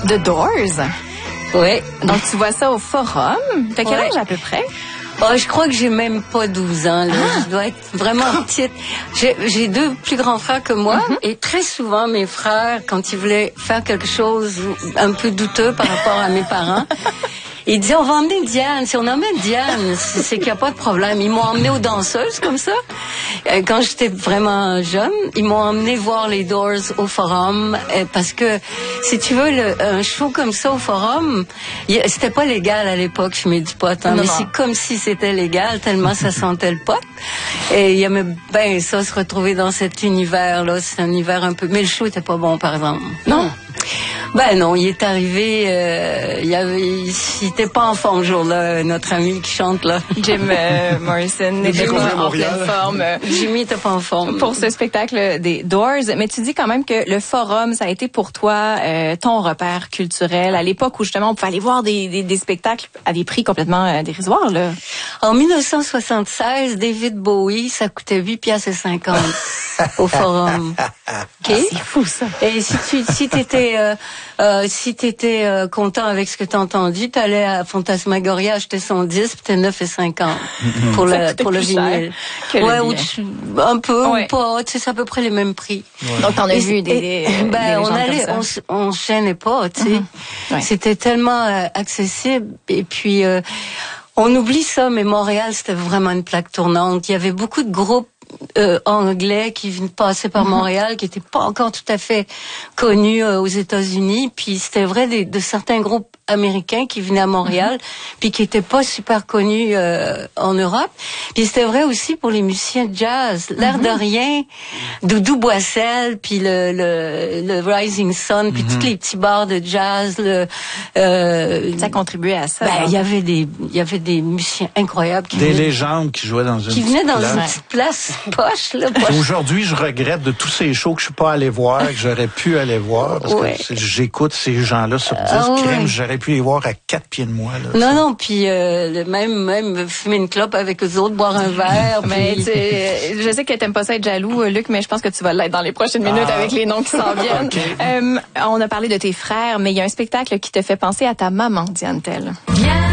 The Doors. Oui. Donc, tu vois ça au Forum. T'as quel âge à peu près? Oh, je crois que j'ai même pas 12 ans. Là. Je dois être vraiment petite. J'ai 2 plus grands frères que moi. Et très souvent, mes frères, quand ils voulaient faire quelque chose un peu douteux par rapport à mes parents, ils disaient, on va emmener Diane. Si on emmène Diane, c'est qu'il n'y a pas de problème. Ils m'ont emmené aux danseuses, comme ça. Quand j'étais vraiment jeune, ils m'ont emmené voir les Doors au Forum. Parce que, si tu veux, un show comme ça au Forum, c'était pas légal à l'époque, je mets du pot. Hein, mais c'est comme si c'était légal, tellement ça sentait le pot. Et il aimait bien ça, se retrouver dans cet univers-là. C'est un univers un peu... Mais le show était pas bon, par exemple. Non. Ben non, il est arrivé, il était pas en forme ce jour-là, notre ami qui chante là. Jim Morrison n'était pas en pleine forme. Jimmy était pas en forme. Pour ce spectacle des Doors. Mais tu dis quand même que le Forum, ça a été pour toi ton repère culturel à l'époque où justement on pouvait aller voir des spectacles à des prix complètement dérisoires, là. En 1976, David Bowie, ça coûtait 8,50 $ au Forum. Okay? C'est fou, ça. Et si t'étais content avec ce que t'as entendu, t'allais à Fantasmagoria acheter son disque, c'était 9,50 pour le vinyle. Ouais, un peu ou pas, tu sais, c'est à peu près les mêmes prix. Ouais. Donc t'en as vu des on se gênait pas, tu sais. Ouais. C'était tellement accessible et puis on oublie ça, mais Montréal c'était vraiment une plaque tournante. Il y avait beaucoup de groupes anglais qui venaient passer par Montréal, qui n'étaient pas encore tout à fait connus aux États-Unis. Puis c'était vrai de certains groupes américains qui venaient à Montréal, puis qui étaient pas super connus en Europe. Puis c'était vrai aussi pour les musiciens de jazz. L'air de rien, Doudou Boissel, puis le Rising Sun, puis tous les petits bars de jazz. Ça contribuait à ça. Ben, il y avait des musiciens incroyables qui légendes qui jouaient dans une qui venaient dans une petite place poche là. Aujourd'hui, je regrette de tous ces shows que je suis pas allé voir, que j'aurais pu aller voir parce que j'écoute ces gens-là sur disque. J'aurais pu les voir à 4 pieds de moi. Là, non, puis même fumer une clope avec eux autres, boire un verre. Mais je sais que t'aimes pas ça être jaloux, Luc, mais je pense que tu vas l'être dans les prochaines minutes avec les noms qui s'en viennent. Okay. On a parlé de tes frères, mais il y a un spectacle qui te fait penser à ta maman, Diane Tell.